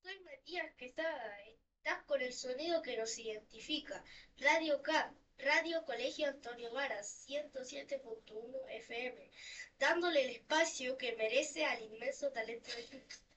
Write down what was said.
Soy Matías Quesada. Estás con el sonido que nos identifica. Radio CAP, Radio Colegio Antonio Varas, 107.1 FM, dándole el espacio que merece al inmenso talento de Chile.